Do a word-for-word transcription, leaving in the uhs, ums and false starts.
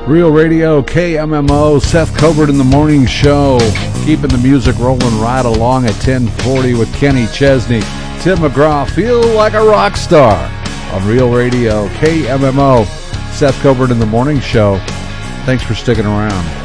Real Radio, K M M O, Seth Colbert in the Morning Show. Keeping the music rolling right along at ten forty with Kenny Chesney. Tim McGraw, Feel Like a Rock Star on Real Radio, K M M O. Seth Colbert in the Morning Show. Thanks for sticking around.